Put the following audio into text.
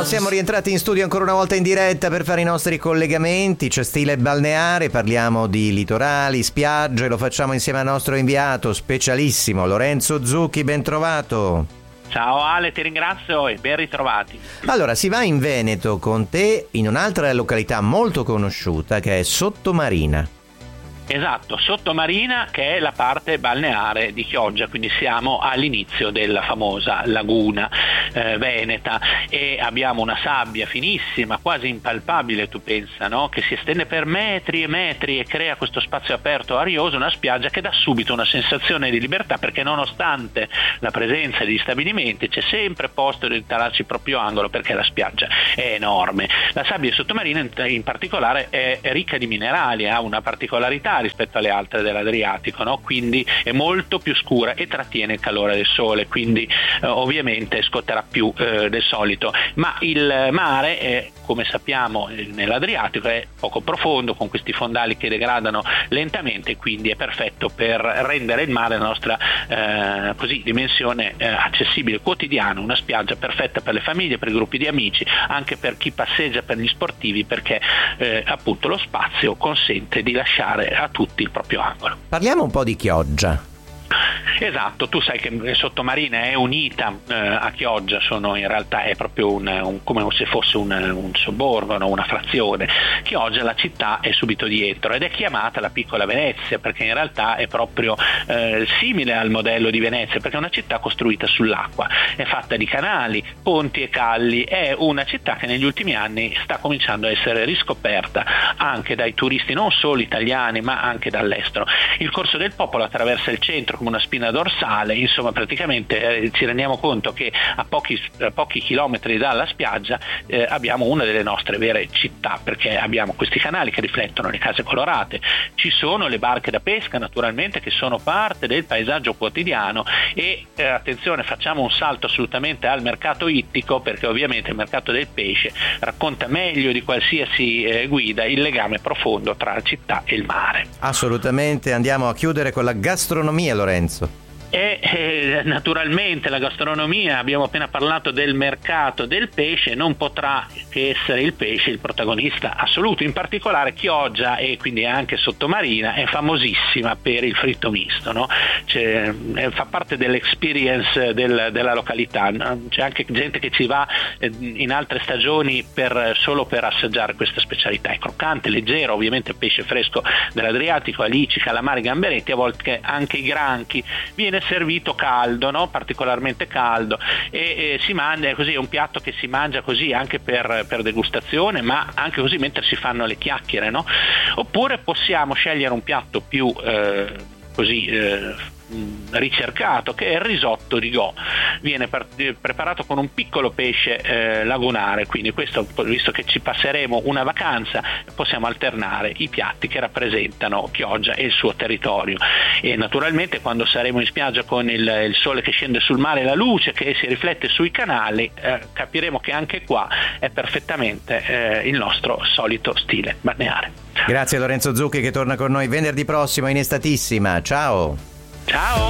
siamo rientrati in studio ancora una volta in diretta per fare i nostri collegamenti. C'è stile balneare, parliamo di litorali, spiagge, lo facciamo insieme al nostro inviato specialissimo Lorenzo Zucchi, ben trovato. Ciao Ale, ti ringrazio e ben ritrovati. Allora, si va in Veneto con te in un'altra località molto conosciuta che è Sottomarina. Esatto, Sottomarina, che è la parte balneare di Chioggia, quindi siamo all'inizio della famosa laguna veneta, e abbiamo una sabbia finissima, quasi impalpabile, tu pensa, no? Che si estende per metri e metri e crea questo spazio aperto arioso, una spiaggia che dà subito una sensazione di libertà, perché nonostante la presenza di stabilimenti c'è sempre posto di instalarci proprio angolo, perché la spiaggia è enorme. La sabbia sottomarina in particolare è ricca di minerali, ha una particolarità rispetto alle altre dell'Adriatico, no? Quindi è molto più scura e trattiene il calore del sole, quindi ovviamente scotterà più del solito, ma il mare come sappiamo nell'Adriatico è poco profondo, con questi fondali che degradano lentamente, quindi è perfetto per rendere il mare la nostra dimensione accessibile, quotidiana, una spiaggia perfetta per le famiglie, per i gruppi di amici, anche per chi passeggia, per gli sportivi, perché appunto lo spazio consente di lasciare a tutti il proprio angolo. Parliamo un po' di Chioggia. Esatto, tu sai che Sottomarina è unita a Chioggia, in realtà è proprio come se fosse un sobborgo, no? Una frazione. Chioggia, la città, è subito dietro ed è chiamata la piccola Venezia, perché in realtà è proprio simile al modello di Venezia, perché è una città costruita sull'acqua, è fatta di canali, ponti e calli, è una città che negli ultimi anni sta cominciando a essere riscoperta anche dai turisti, non solo italiani ma anche dall'estero. Il corso del Popolo attraversa il centro come una spina dorsale, insomma praticamente ci rendiamo conto che a pochi chilometri dalla spiaggia abbiamo una delle nostre vere città, perché abbiamo questi canali che riflettono le case colorate, ci sono le barche da pesca naturalmente che sono parte del paesaggio quotidiano e attenzione, facciamo un salto assolutamente al mercato ittico, perché ovviamente il mercato del pesce racconta meglio di qualsiasi guida il legame profondo tra la città e il mare. Assolutamente, andiamo a chiudere con la gastronomia, Lorenzo. E naturalmente la gastronomia, abbiamo appena parlato del mercato del pesce, non potrà che essere il pesce il protagonista assoluto. In particolare Chioggia, e quindi anche Sottomarina, è famosissima per il fritto misto, no? Fa parte dell'experience della località. C'è anche gente che ci va in altre stagioni solo per assaggiare questa specialità. È croccante, leggero, ovviamente pesce fresco dell'Adriatico, alici, calamari, gamberetti, a volte anche i granchi. Viene servito caldo, no? Particolarmente caldo, e si mangia così, è un piatto che si mangia così anche per degustazione, ma anche così mentre si fanno le chiacchiere, no? Oppure possiamo scegliere un piatto più ricercato, che è il risotto di Go. Viene preparato con un piccolo pesce lagunare, quindi questo, visto che ci passeremo una vacanza, possiamo alternare i piatti che rappresentano Chioggia e il suo territorio. E naturalmente quando saremo in spiaggia con il sole che scende sul mare e la luce che si riflette sui canali, capiremo che anche qua è perfettamente il nostro solito stile balneare. Grazie a Lorenzo Zucchi, che torna con noi venerdì prossimo in Estatissima. Ciao! Ciao!